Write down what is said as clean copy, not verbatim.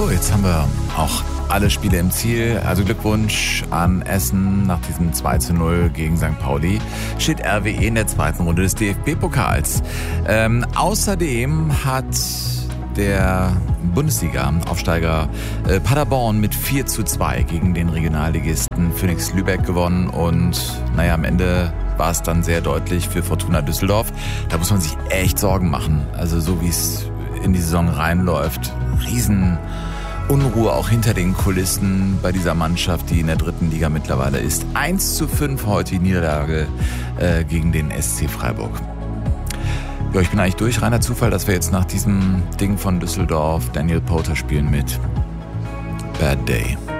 So, jetzt haben wir auch alle Spiele im Ziel. Also Glückwunsch an Essen nach diesem 2:0 gegen St. Pauli. Steht RWE in der zweiten Runde des DFB-Pokals. Außerdem hat der Bundesliga-Aufsteiger Paderborn mit 4:2 gegen den Regionalligisten Phoenix Lübeck gewonnen. Und am Ende war es dann sehr deutlich für Fortuna Düsseldorf. Da muss man sich echt Sorgen machen. Also so wie es in die Saison reinläuft. Riesenunruhe auch hinter den Kulissen bei dieser Mannschaft, die in der dritten Liga mittlerweile ist. 1:5 heute die Niederlage gegen den SC Freiburg. Ja, ich bin eigentlich durch. Reiner Zufall, dass wir jetzt nach diesem Ding von Düsseldorf Daniel Powter spielen mit Bad Day.